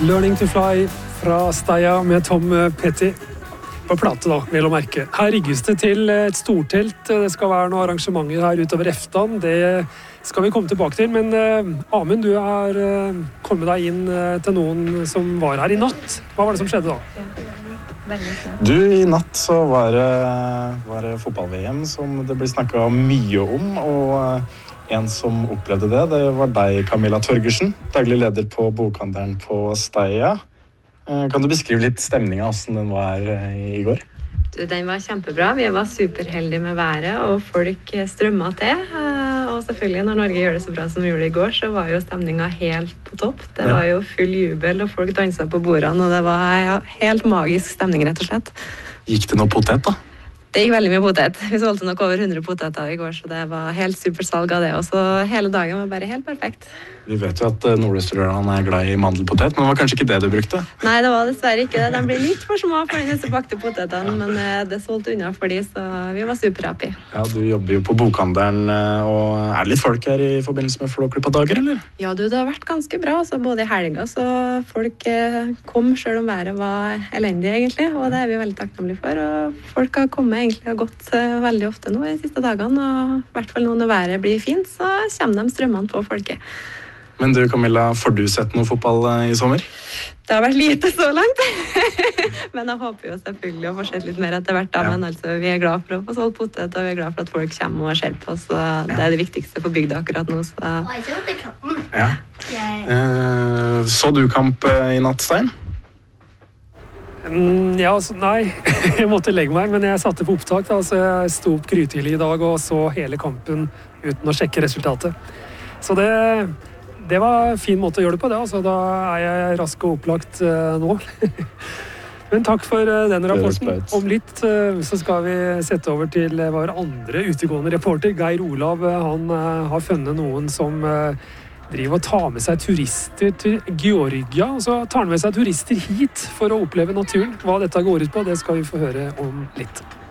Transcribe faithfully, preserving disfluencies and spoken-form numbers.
Learning to Fly fra Steia med Tom Petty på plate da, vel å merke. Her rigges det til et stortelt. Det skal være noen arrangementer her utover eftan. Det skal vi komme tilbake til. Men uh, Amund, du har uh, kommet deg inn uh, til noen som var her i natt. Hva var det som skjedde da? Du, i natt så var det, var det fotball-V M som det ble snakket mye om, og uh, en som opplevde det, det var deg, Camilla Torgersen, daglig leder på bokhandelen på Steia. Kan du beskrive litt stemningen, hvordan den var i går? Du, den var kjempebra. Vi var superheldige med været, og folk strømmet til. Og selvfølgelig, når Norge gjør det så bra som vi gjorde i går, så var jo stemningen helt på topp. Det var jo full jubel, og folk danset på bordene, og det var ja, helt magisk stemning, rett og slett. Gikk det noe potet, da? Det gikk veldig mye potet. Vi solgte nok over hundre poteter i går, så det var helt supersalg av det. Og så hele dagen var bare helt perfekt. Vi vet jo at nordøsterdalene er glad i mandelpotet, men det var kanskje ikke det du brukte? Nei, det var dessverre ikke det. De ble litt for små for denne bakte potetene, men det solgte unna for de, så vi var superhappy. Ja, du jobber jo på bokhandelen, og er det litt folk her i forbindelse med Flåklypa-dager, eller? Ja, du, det har vært ganske bra, så både i helga, så folk kom selv om været var elendig egentlig, og det er vi veldig takknemlige for, og folk har kommet egentlig har gått veldig ofte nå i siste dagene, og i hvert fall nå når været blir fint, så kommer de strømmene på folket. Men du, Camilla, får du sett noe fotball i sommer? Det har vært lite så langt, men jeg håper jo selvfølgelig å få sett litt mer etter hvert da, ja. Men altså, vi er glad for å få solgt potet, og vi er glad for at folk kommer og ser på oss, og det er det viktigste for bygda akkurat nå, så... Ja. Eh, så du kamp i natt, Stein? Mm, ja, altså, nei, jeg måtte legge meg, men jeg satte på opptak da, så jeg sto opp grytidlig i dag og så hele kampen uten å sjekke resultatet. Så det, det var en fin måte å gjøre det på det, altså, da er jeg rask og opplagt uh, nå. Men takk for uh, den rapporten. Om litt uh, så skal vi sette over til uh, vår andre utegående reporter, Geir Olav. Han uh, har funnet noen som... Uh, driver og tar med seg turister til Georgia, og så tar han med seg turister hit for å oppleve naturen. Hva dette går ut på, det skal vi få høre om litt.